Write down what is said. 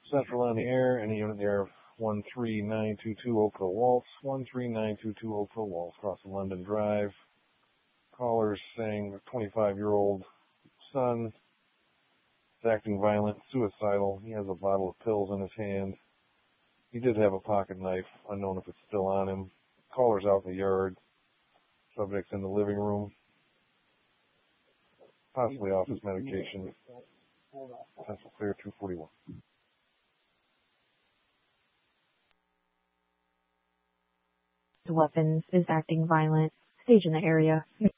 Central on the air, any unit in the air of 13922 Oakville Waltz, 13922 Oakville Waltz, across the London Drive. Callers saying a 25-year-old son is acting violent, suicidal. He has a bottle of pills in his hand. He did have a pocket knife, unknown if it's still on him. Caller's out in the yard. Subject's in the living room, possibly off his medication. Central clear 241. Weapons is acting violent. Stage in the area.